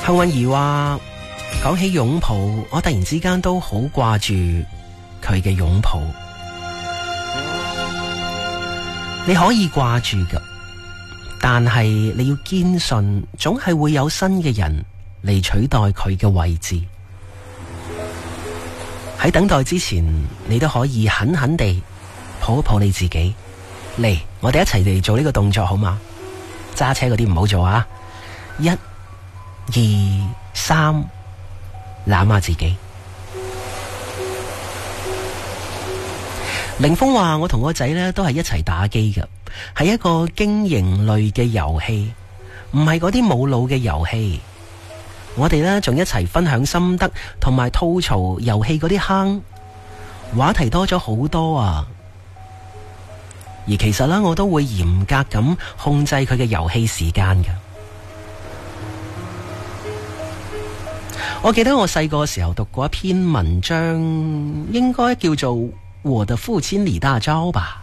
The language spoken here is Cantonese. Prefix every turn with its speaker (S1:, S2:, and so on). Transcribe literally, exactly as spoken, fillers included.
S1: 幸運兒話講起擁抱，我突然之間都好掛住佢嘅擁抱。你可以掛住㗎，但係你要堅信，總係會有新嘅人嚟取代佢嘅位置。喺等待之前，你都可以狠狠地抱一抱你自己。嚟，我哋一齊嚟做呢個動作好嗎？揸車嗰啲唔好做啊！一、二、三，攬下自己。凌峰話：我同個仔呢都係一齊打機㗎，係一個經營類嘅遊戲，唔係嗰啲冇腦嘅遊戲。我哋呢仲一齊分享心得，同埋吐槽遊戲嗰啲坑，話題多咗好多啊！而其實呢，我都會嚴格咁控制佢嘅遊戲時間㗎。我記得我細個時候讀過一篇文章，應該叫做《我的父親李大釗》吧。